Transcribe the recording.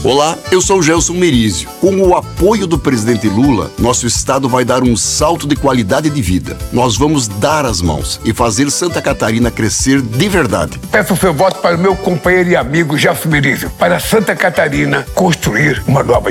Olá, eu sou o Gelson Merizio. Com o apoio do presidente Lula, nosso estado vai dar um salto de qualidade de vida. Nós vamos dar as mãos e fazer Santa Catarina crescer de verdade. Peço o seu voto para o meu companheiro e amigo Gelson Merizio, para Santa Catarina construir uma nova